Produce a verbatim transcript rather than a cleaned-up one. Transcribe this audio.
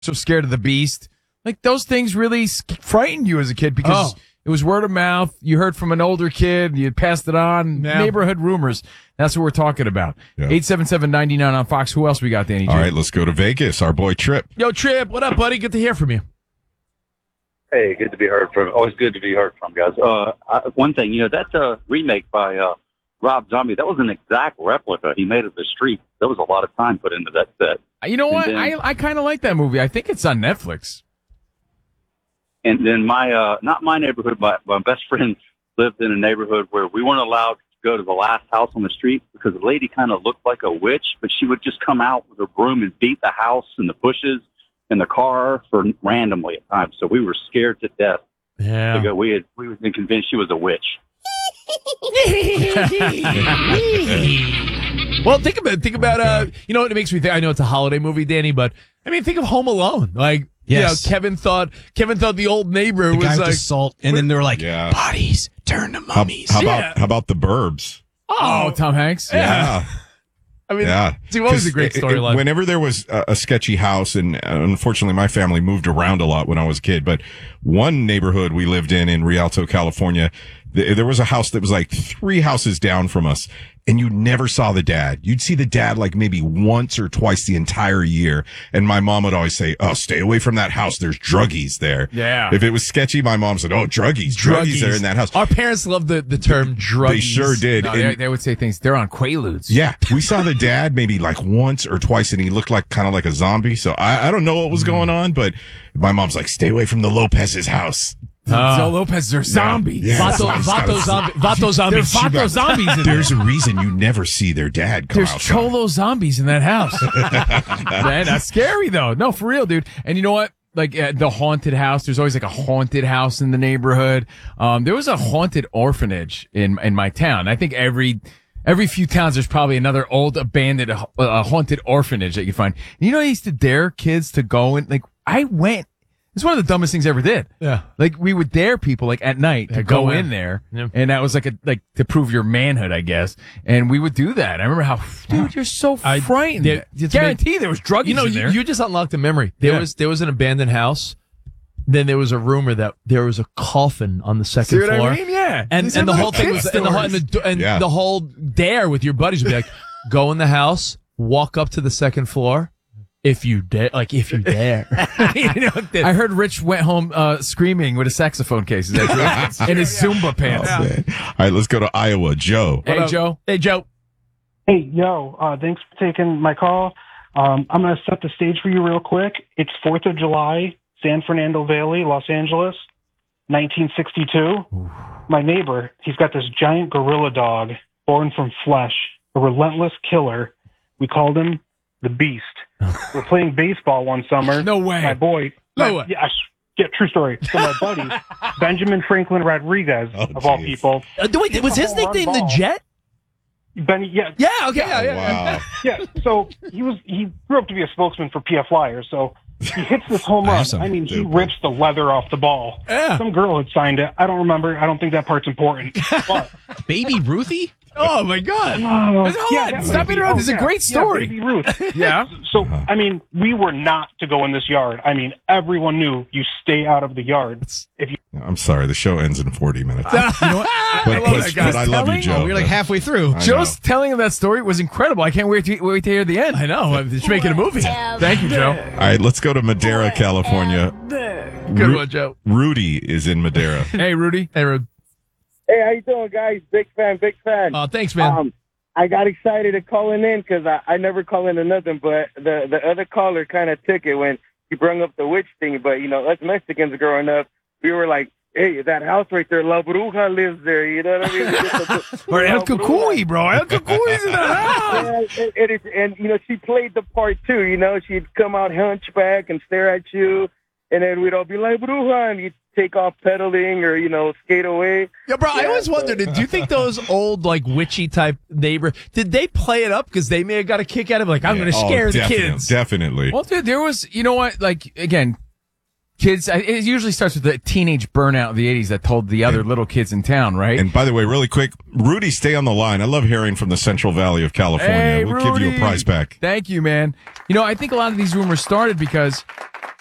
so scared of the beast. Like, those things really frightened you as a kid because Oh. it was word of mouth. You heard from an older kid. You passed it on. Yeah. Neighborhood rumors. That's what we're talking about. Yeah. eight seven seven, nine nine on Fox. Who else we got, Danny G? All right, let's go to Vegas. Our boy Trip. Yo, Trip, what up, buddy? Good to hear from you. Hey, good to be heard from. Always good to be heard from, guys. Uh, I, one thing, you know, that uh, remake by uh, Rob Zombie, that was an exact replica he made of The Street. There was a lot of time put into that set. You know what? And then- I, I kind of like that movie. I think it's on Netflix. And then my, uh, not my neighborhood, but my best friend lived in a neighborhood where we weren't allowed to go to the last house on the street because the lady kind of looked like a witch, but she would just come out with her broom and beat the house and the bushes and the car for randomly at times. So we were scared to death Yeah. to go. We had, we had been convinced she was a witch. Well, think about think about uh, you know what it makes me think. I know it's a holiday movie, Danny, but I mean, think of Home Alone. Like, Yes. you know, Kevin thought Kevin thought the old neighbor The was guy with like, the salt, and then they were like, Yeah. bodies turn to How, mummies. how Yeah. about how about the Burbs? Oh, Tom Hanks? Yeah. I mean, Yeah. it's always a great 'Cause it- it- storyline. Whenever there was a, a sketchy house, and uh, unfortunately my family moved around a lot when I was a kid, but one neighborhood we lived in in Rialto, California, th- there was a house that was like three houses down from us, and you never saw the dad. You'd see the dad like maybe once or twice the entire year. And my mom would always say, "Oh, stay away from that house. There's druggies there." Yeah. If it was sketchy, my mom said, "Oh, druggies, druggies, are in that house." Our parents love the, the term druggies. They sure did. No, And- they, they would say things. They're on Quaaludes. Yeah, we saw the dad maybe like once or twice, and he looked like kind of like a zombie. So I, I don't know what was going on, but my mom's like, "Stay away from the Lopez's house." Joe Lopez, they're zombies. Yeah. Vato, Somebody's Vato, gotta- zombie, Vato zombies. They're Vato zombies in there. There's a reason you never see their dad come There's outside. Cholo zombies in that house. Man, that's scary, though. No, for real, dude. And you know what? Like uh, the haunted house, there's always like a haunted house in the neighborhood. Um, there was a haunted orphanage in in my town. I think every every few towns there's probably another old abandoned uh, uh, haunted orphanage that you find. And you know, I used to dare kids to go and like I went. It's one of the dumbest things I ever did. Yeah. Like we would dare people like at night to Yeah, go, go in in. there, Yeah. and that was like a like to prove your manhood, I guess. And we would do that. I remember how, dude, you're so I- frightened. there- it's Guarantee there was druggies You know, in you, there. you just unlocked a memory. There Yeah. was there was an abandoned house. Then there was a rumor that there was a coffin on the second See what floor. I mean? Yeah. And These and are the little whole thing kid was and, the, whole- and, the, and Yeah. the whole dare with your buddies would be like, go in the house, walk up to the second floor, if you dare, like if you dare. You know, that- I heard Rich went home uh, screaming with a saxophone case. Is that true? In his Zumba pants. Oh, man. All right, let's go to Iowa. Joe. Hey, Joe. Hey, Joe. Hey, yo, uh, thanks for taking my call. Um, I'm going to set the stage for you real quick. It's fourth of July, San Fernando Valley, Los Angeles, nineteen sixty-two. My neighbor, he's got this giant gorilla dog born from flesh, a relentless killer. We called him the Beast. We're playing baseball one summer. No way. My boy. No my- way. Yeah, I s- yeah, true story. So my buddy, Benjamin Franklin Rodriguez, Oh, of all geez. people. Uh, wait, was his Home run nickname the ball. Jet? Benny, yeah, Yeah. Okay. Yeah. yeah. Wow. yeah. So he was he grew up to be a spokesman for P F Flyers. So he hits this home run. Awesome. I mean, he Stupid. rips the leather off the ball. Yeah. Some girl had signed it. I don't remember. I don't think that part's important. But Baby Ruthie? Oh my God. oh, Hold yeah, on. that Stop might be- interrupting. oh, This is a yeah. great story. Yeah, Baby Ruth. Yeah. So I mean, we were not to go in this yard. I mean, everyone knew you stay out of the yard. If you I'm sorry. The show ends in forty minutes. You know what? I, But, I love but- that guy. but I love you, Telling- Joe. Oh, we're like halfway through. I Joe's know. telling him that story was incredible. I can't wait to wait to hear the end. I know. They're making a movie. Thank you, Joe. All right, let's go to Madera, California. Good Ru- one, Joe. Rudy is in Madera. Hey, Rudy. Hey, Rod. Hey, how you doing, guys? Big fan, big fan. Oh, thanks, man. Um, I got excited to calling in because I, I never call into nothing, but the the other caller kind of took it when he brought up the witch thing. But, you know, us Mexicans growing up, we were like, hey, that house right there, La Bruja lives there. You know what I mean? Or El La Bruja. Cucuy, bro. El Cucuy's in the house. Yeah, it, it is, and, you know, she played the part, too. You know, she'd come out hunchback and stare at you, and then we'd all be like, Bruja, and you'd take off pedaling or, you know, skate away. Yeah, bro, I Yeah, always so- wondered, do you think those old, like, witchy type neighbor, did they play it up? Because they may have got a kick out of it, like, I'm going to Oh, scare the definitely, kids. Definitely. Well, dude, there was, you know what? Like, again, kids, it usually starts with the teenage burnout of the eighties that told the other little kids in town, right? And by the way, really quick, Rudy, stay on the line. I love hearing from the Central Valley of California. Hey, we'll give you a Rudy. prize back. Thank you, man. You know, I think a lot of these rumors started because